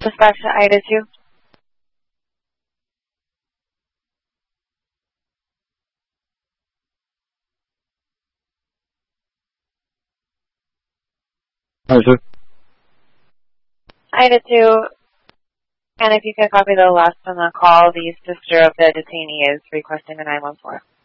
Dispatch to Ida 2. Understood. Ida 2, and if you could copy the last on the call, the sister of the detainee is requesting a 914.